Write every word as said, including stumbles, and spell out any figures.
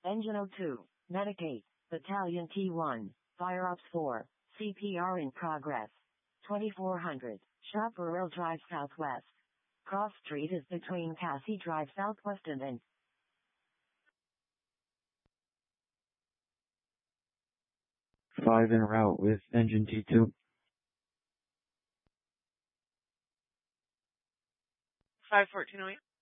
Engine oh two, Medic eight, Battalion T one, Fire Ops four, C P R in progress. twenty-four hundred, Chaparral Drive Southwest. Cross Street is between Cassie Drive Southwest and N. five en route with engine T two. five fourteen oh eight.